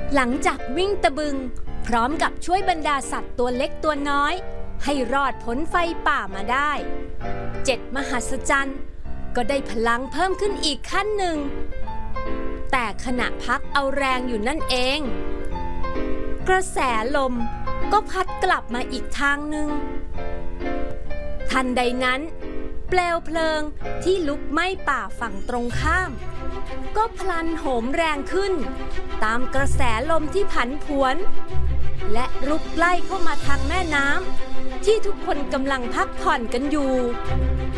หลังจากวิ่งตะบึงพร้อมกับช่วยบรรดาสัตว์ตัวเล็กตัวน้อยให้รอดพ้นไฟป่ามาได้7 มหัศจรรย์ก็ได้พลังเพิ่มขึ้นอีกขั้นหนึ่งแต่ขณะพักเอาแรงอยู่นั่นเองกระแสลมก็พัดกลับมาอีกทางหนึ่งทันใดนั้นเปลวเพลิงที่ลุกไหม้ป่าฝั่งตรงข้ามก็พลันโหมแรงขึ้นตามกระแสลมที่ผันผวนและลุกไล่เข้ามาทางแม่น้ำที่ทุกคนกำลังพักผ่อนกันอยู่